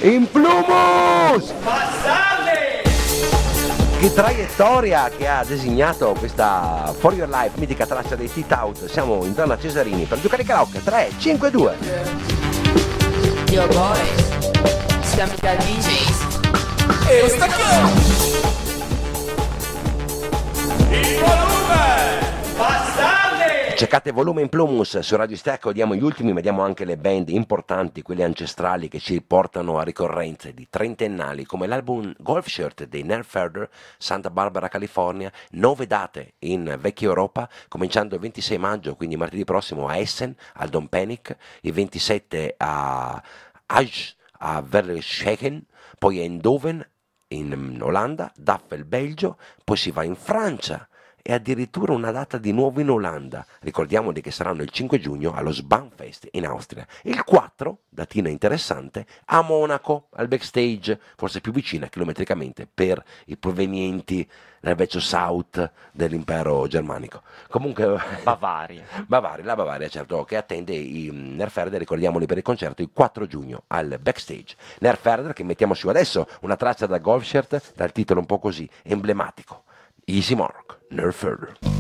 in plumus! Che traiettoria che ha designato questa For Your Life, mitica traccia dei Tit Out. Siamo in zona Cesarini per giocare karaoke. 3, 5, 2. Yo boys, siamo da DJs. E stacchiamo! Il volume! Bastardi! Cercate Volume in Plumus su Radio Stacco, diamo gli ultimi, ma diamo anche le band importanti, quelle ancestrali che ci portano a ricorrenze di trentennali, come l'album Golf Shirt dei Nerf Herder, Santa Barbara, California, 9 date in vecchia Europa, cominciando il 26 maggio, quindi martedì prossimo a Essen, al Don Penick, il 27 a a Verschecken, poi a Eindhoven in Olanda, Daffel, Belgio, poi si va in Francia, e addirittura una data di nuovo in Olanda. Ricordiamoli che saranno il 5 giugno allo Sbanfest in Austria. Il 4, datina interessante, a Monaco, al backstage, forse più vicina chilometricamente per i provenienti dal vecchio South dell'impero germanico. Comunque Bavaria. La Bavaria, certo, che attende i Nerf Herder, ricordiamoli per il concerto il 4 giugno al backstage. Nerf Herder che mettiamo su adesso, una traccia da Golf Shirt dal titolo un po' così emblematico. Easy Mark, Nerf Herder.